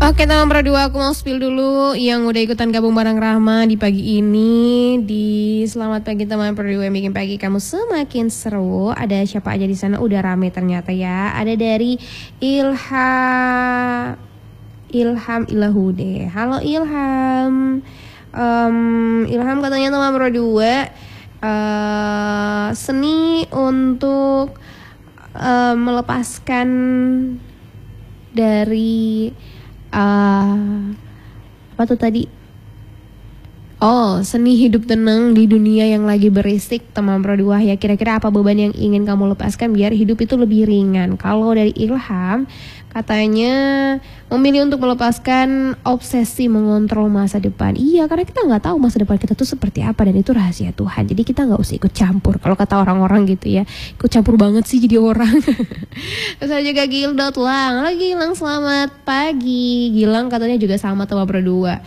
Oke teman Pro 2, aku mau spill dulu yang udah ikutan gabung bareng Rahma di pagi ini. Di selamat pagi teman Pro 2 yang bikin pagi kamu semakin seru. Ada siapa aja di sana? Udah rame ternyata ya. Ada dari Ilham Ilahude. Halo Ilham. Ilham katanya teman Pro 2 seni untuk melepaskan dari apa tuh tadi? Oh, seni hidup tenang di dunia yang lagi berisik teman Pro 2 ya. Kira-kira apa beban yang ingin kamu lepaskan biar hidup itu lebih ringan? Kalau dari Ilham katanya memilih untuk melepaskan obsesi mengontrol masa depan. Iya, karena kita nggak tahu masa depan kita tuh seperti apa dan itu rahasia Tuhan. Jadi kita nggak usah ikut campur. Kalau kata orang-orang gitu ya, ikut campur banget sih jadi orang. Terus ada juga Gil.lang. Halo Gilang, selamat pagi. Gilang katanya juga sama teman Pro 2.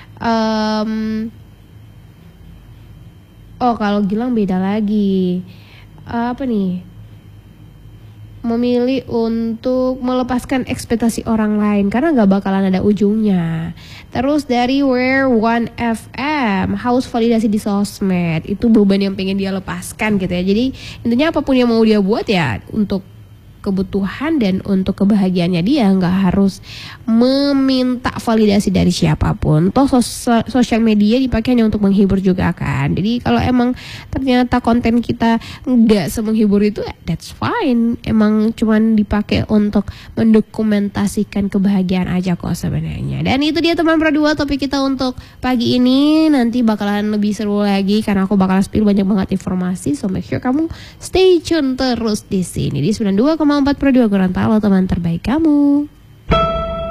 Oh, kalau Gilang beda lagi. Apa nih? Memilih untuk melepaskan ekspektasi orang lain karena gak bakalan ada ujungnya. Terus dari Where One FM, haus validasi di sosmed, itu beban yang pengen dia lepaskan gitu ya. Jadi intinya apapun yang mau dia buat ya untuk kebutuhan dan untuk kebahagiaannya dia, nggak harus meminta validasi dari siapapun. Toh sosial media dipakai hanya untuk menghibur juga kan. Jadi kalau emang ternyata konten kita nggak semenghibur itu, that's fine. Emang cuman dipakai untuk mendokumentasikan kebahagiaan aja kok sebenarnya. Dan itu dia teman Pro 2 topik kita untuk pagi ini. Nanti bakalan lebih seru lagi karena aku bakalan spill banyak banget informasi. So make sure kamu stay tune terus di sini di 92,4 Pro 2 Gorontalo, teman terbaik kamu.